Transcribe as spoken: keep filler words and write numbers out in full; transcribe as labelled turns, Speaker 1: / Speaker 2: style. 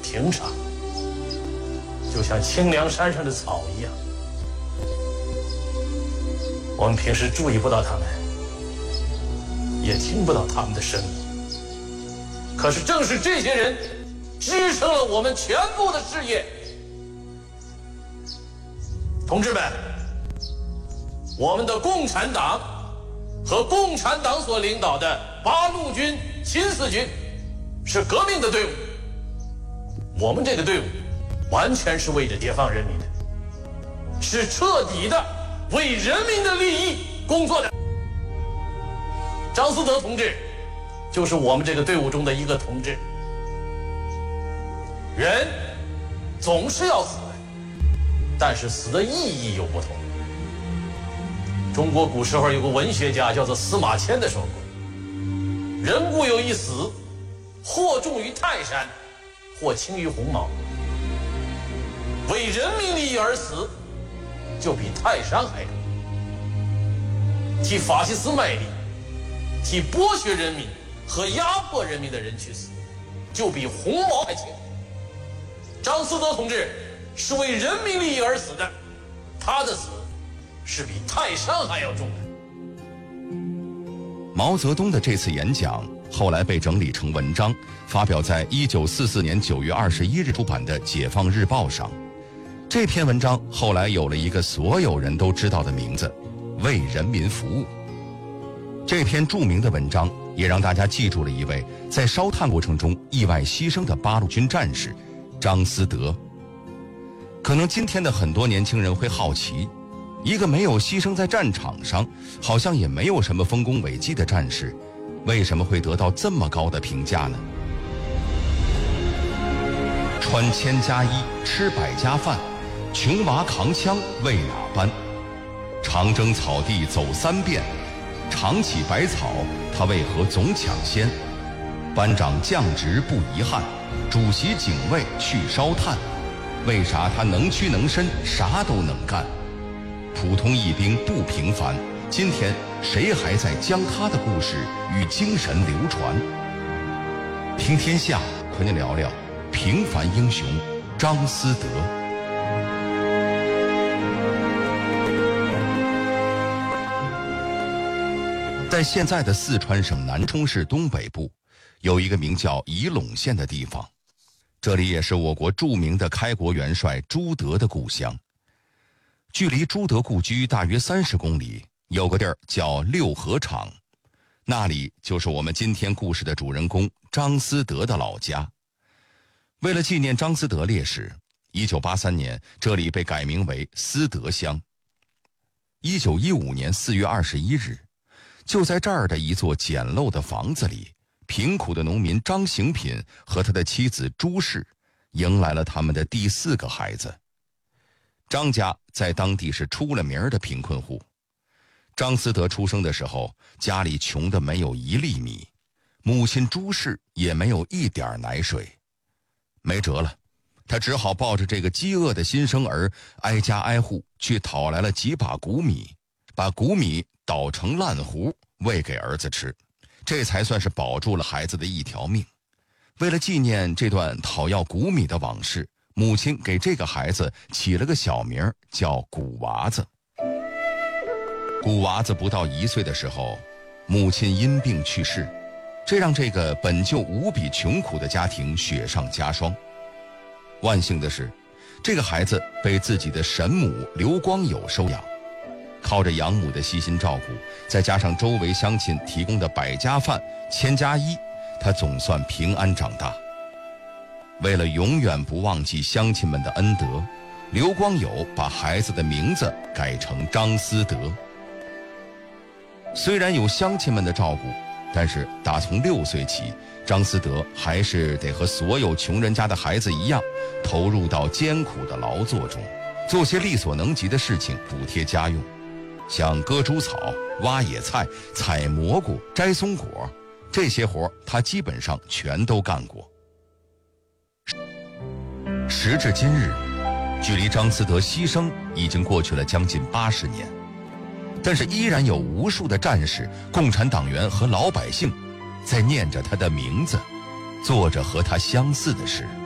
Speaker 1: 平常，就像清凉山上的草一样。我们平时注意不到他们，也听不到他们的声音。可是正是这些人支撑了我们全部的事业。同志们，我们的共产党和共产党所领导的八路军、新四军是革命的队伍，我们这个队伍完全是为着解放人民的，是彻底的为人民的利益工作的。张思德同志就是我们这个队伍中的一个同志。人总是要死的，但是死的意义有不同。中国古时候有个文学家叫做司马迁的说过，人固有一死，或重于泰山，或轻于鸿毛。为人民利益而死，就比泰山还重。替法西斯卖力，替剥削人民和压迫人民的人去死，就比鸿毛还轻。张思德同志是为人民利益而死的，他的死是比泰山还要重的。
Speaker 2: 毛泽东的这次演讲后来被整理成文章，发表在一九四四年九月二十一日出版的《解放日报》上。这篇文章后来有了一个所有人都知道的名字：为人民服务。这篇著名的文章也让大家记住了一位在烧炭过程中意外牺牲的八路军战士张思德。可能今天的很多年轻人会好奇，一个没有牺牲在战场上，好像也没有什么丰功伟绩的战士，为什么会得到这么高的评价呢？穿千家衣，吃百家饭，穷娃扛枪为哪般？长征草地走三遍，常起百草，他为何总抢先？班长降职不遗憾，主席警卫去烧炭，为啥他能屈能伸，啥都能干？普通一兵不平凡，今天谁还在将他的故事与精神流传？听天下和您聊聊平凡英雄张思德。在现在的四川省南充市东北部，有一个名叫仪陇县的地方，这里也是我国著名的开国元帅朱德的故乡。距离朱德故居大约三十公里，有个地儿叫六合场，那里就是我们今天故事的主人公张思德的老家。为了纪念张思德烈士，一九八三年这里被改名为思德乡。一九一五年四月二十一日，就在这儿的一座简陋的房子里，贫苦的农民张行品和他的妻子朱氏迎来了他们的第四个孩子。张家在当地是出了名的贫困户。张思德出生的时候，家里穷得没有一粒米，母亲朱氏也没有一点奶水。没辙了，他只好抱着这个饥饿的新生儿，挨家挨户去讨来了几把谷米，把谷米捣成烂糊喂给儿子吃，这才算是保住了孩子的一条命。为了纪念这段讨要谷米的往事，母亲给这个孩子起了个小名叫谷娃子。谷娃子不到一岁的时候，母亲因病去世，这让这个本就无比穷苦的家庭雪上加霜。万幸的是，这个孩子被自己的神母刘光友收养，靠着养母的悉心照顾，再加上周围乡亲提供的百家饭、千家衣，他总算平安长大。为了永远不忘记乡亲们的恩德，刘光友把孩子的名字改成张思德。虽然有乡亲们的照顾，但是打从六岁起，张思德还是得和所有穷人家的孩子一样，投入到艰苦的劳作中，做些力所能及的事情补贴家用，像割猪草、挖野菜、采蘑菇、摘松果，这些活他基本上全都干过。时至今日，距离张思德牺牲已经过去了将近八十年，但是依然有无数的战士、共产党员和老百姓在念着他的名字，做着和他相似的事。